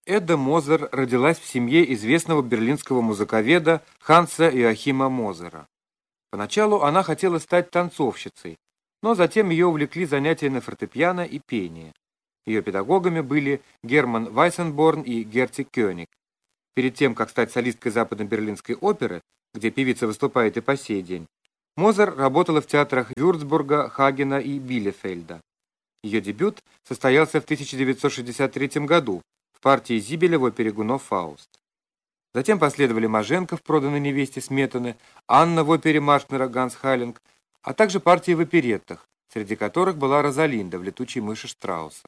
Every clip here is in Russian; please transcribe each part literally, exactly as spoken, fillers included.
Эда Мозер родилась в семье известного берлинского музыковеда Ханса Иоахима Мозера. Поначалу она хотела стать танцовщицей, но затем ее увлекли занятия на фортепиано и пение. Ее педагогами были Герман Вайсенборн и Герти Кёник. Перед тем, как стать солисткой Западно-Берлинской оперы, где певица выступает и по сей день, Мозер работала в театрах Вюрцбурга, Хагена и Билефельда. Ее дебют состоялся в тысяча девятьсот шестьдесят третьем году в партии Зибеля в опере Гунов «Фауст». Затем последовали Маженко в «Проданной невесте Сметаны», Анна в опере Маршнера «Ганс Халинг», а также партии в опереттах, среди которых была Розалинда в «Летучей мыши» Штрауса.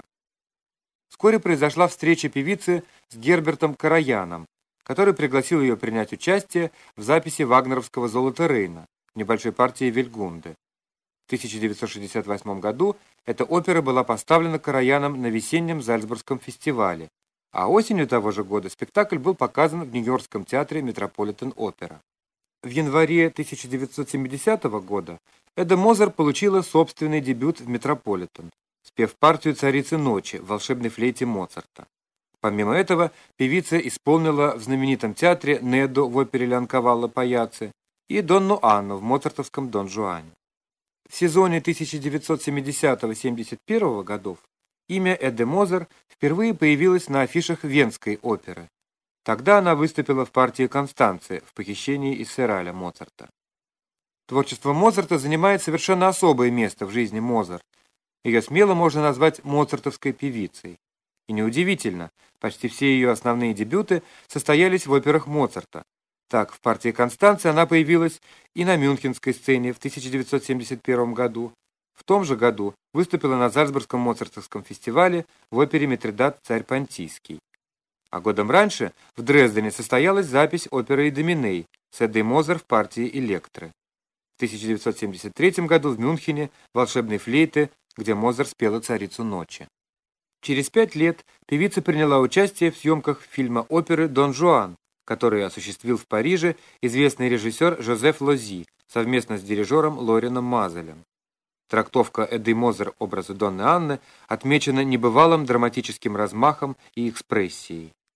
Вскоре произошла встреча певицы с Гербертом Караяном, который пригласил ее принять участие в записи вагнеровского «Золота Рейна» в небольшой партии Вельгунды. В тысяча девятьсот шестьдесят восьмом году эта опера была поставлена Караяном на весеннем Зальцбургском фестивале, а осенью того же года спектакль был показан в Нью-Йоркском театре Метрополитен-опера. В январе тысяча девятьсот семидесятого года Эда Мозер получила собственный дебют в Метрополитен, спев партию «Царицы ночи» в волшебной флейте Моцарта. Помимо этого, певица исполнила в знаменитом театре Неду в опере Леонкавалло Паяцци и Донну Анну в моцартовском «Дон Жуане». В сезоне тысяча девятьсот семидесятого — семьдесят первого годов имя Эды Мозер впервые появилось на афишах Венской оперы. Тогда она выступила в партии Констанция в «Похищении из Сераля» Моцарта. Творчество Моцарта занимает совершенно особое место в жизни Мозер. Ее смело можно назвать моцартовской певицей. И неудивительно, почти все ее основные дебюты состоялись в операх Моцарта. Так, в партии Констанция она появилась и на Мюнхенской сцене в тысяча девятьсот семьдесят первом году. В том же году выступила на Зальцбургском моцартовском фестивале в опере «Митридат царь Понтийский». А годом раньше в Дрездене состоялась запись оперы «Идоминей» с Эдой Мозер в партии Электры. В тысяча девятьсот семьдесят третьем году в Мюнхене волшебной флейты, где Мозер спела «Царицу ночи». Через пять лет певица приняла участие в съемках фильма оперы «Дон Жуан», который осуществил в Париже известный режиссер Жозеф Лози совместно с дирижером Лорином Мазелем. Трактовка Эды Мозер образа Донны Анны отмечена небывалым драматическим размахом и экспрессией.